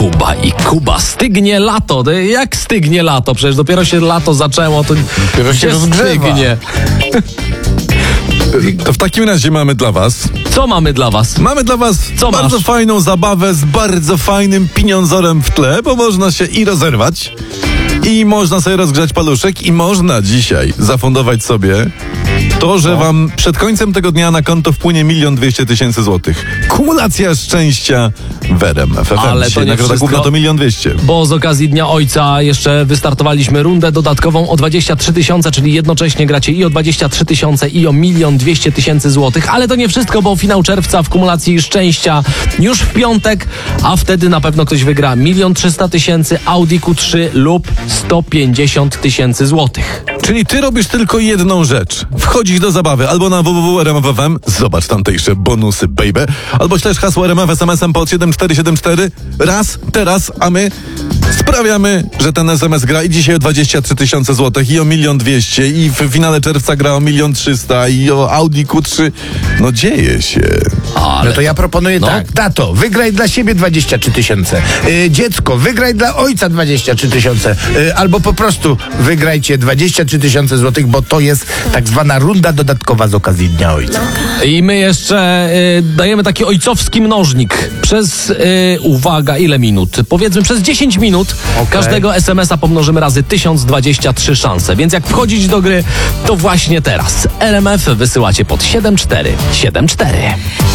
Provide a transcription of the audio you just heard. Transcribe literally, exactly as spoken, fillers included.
Kuba i Kuba. Stygnie lato. Jak stygnie lato? Przecież dopiero się lato zaczęło, to Dopiero się rozgrzewa. stygnie. To w takim razie mamy dla was... Co mamy dla was? Mamy dla was Co bardzo masz? fajną zabawę z bardzo fajnym pieniądzorem w tle, bo można się i rozerwać, i można sobie rozgrzać paluszek, i można dzisiaj zafundować sobie to, że wam przed końcem tego dnia na konto wpłynie milion dwieście tysięcy złotych. Kumulacja szczęścia w R M F F M. Ale to Dzisiaj nie nagroda wszystko. główna to milion dwieście. Bo z okazji Dnia Ojca jeszcze wystartowaliśmy rundę dodatkową o dwadzieścia trzy tysiące, czyli jednocześnie gracie i o dwadzieścia trzy tysiące i o milion dwieście tysięcy złotych. Ale to nie wszystko, bo finał czerwca w kumulacji szczęścia już w piątek, a wtedy na pewno ktoś wygra milion trzysta tysięcy, Audi Q trzy lub sto pięćdziesiąt tysięcy złotych. Czyli ty robisz tylko jedną rzecz. Wchodzisz do zabawy albo na w w w kropka r m f f m, zobacz tamtejsze bonusy, baby, albo śledź hasło R M F S M S-em pod siedem cztery siedem cztery raz, teraz, a my sprawiamy, że ten S M S gra i dzisiaj o dwadzieścia trzy tysiące złotych i o milion dwieście i w finale czerwca gra o milion trzysta i o Audi Q trzy. No dzieje się. Ale No to ja proponuję no. tak. Tato, wygraj dla siebie dwadzieścia trzy tysiące. Yy, dziecko, wygraj dla ojca dwadzieścia trzy tysiące. Yy, albo po prostu wygrajcie dwadzieścia trzy tysiące złotych, bo to jest tak zwana runda dodatkowa z okazji Dnia Ojca. I my jeszcze y, dajemy taki ojcowski mnożnik przez, y, uwaga, ile minut? Powiedzmy przez dziesięć minut każdego es em es a pomnożymy razy tysiąc dwadzieścia trzy szanse. Więc jak wchodzić do gry, to właśnie teraz. R M F wysyłacie pod siedem cztery siedem cztery.